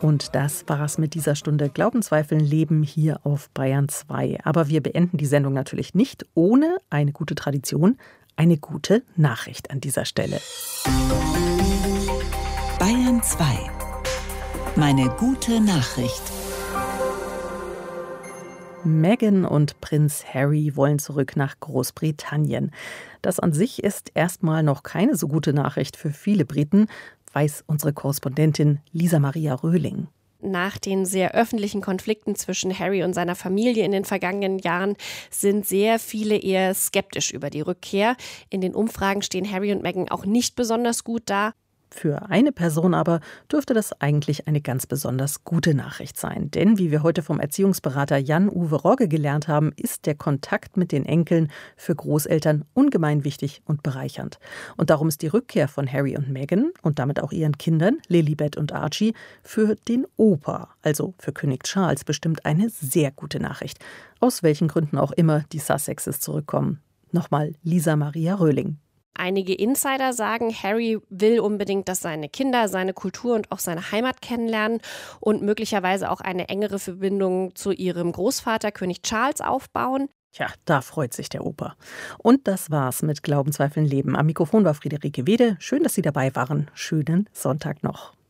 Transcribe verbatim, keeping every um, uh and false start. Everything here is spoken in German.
Und das war's mit dieser Stunde Glauben, Zweifeln, Leben hier auf Bayern zwei. Aber wir beenden die Sendung natürlich nicht ohne eine gute Tradition, eine gute Nachricht an dieser Stelle. Bayern zwei. Meine gute Nachricht. Meghan und Prinz Harry wollen zurück nach Großbritannien. Das an sich ist erstmal noch keine so gute Nachricht für viele Briten, weiß unsere Korrespondentin Lisa Maria Röhling. Nach den sehr öffentlichen Konflikten zwischen Harry und seiner Familie in den vergangenen Jahren sind sehr viele eher skeptisch über die Rückkehr. In den Umfragen stehen Harry und Meghan auch nicht besonders gut da. Für eine Person aber dürfte das eigentlich eine ganz besonders gute Nachricht sein. Denn wie wir heute vom Erziehungsberater Jan-Uwe Rogge gelernt haben, ist der Kontakt mit den Enkeln für Großeltern ungemein wichtig und bereichernd. Und darum ist die Rückkehr von Harry und Meghan und damit auch ihren Kindern, Lilibet und Archie, für den Opa, also für König Charles, bestimmt eine sehr gute Nachricht. Aus welchen Gründen auch immer die Sussexes zurückkommen. Nochmal Lisa Maria Röhling. Einige Insider sagen, Harry will unbedingt, dass seine Kinder seine Kultur und auch seine Heimat kennenlernen und möglicherweise auch eine engere Verbindung zu ihrem Großvater, König Charles, aufbauen. Tja, da freut sich der Opa. Und das war's mit Glauben, Zweifeln, Leben. Am Mikrofon war Friederike Wede. Schön, dass Sie dabei waren. Schönen Sonntag noch.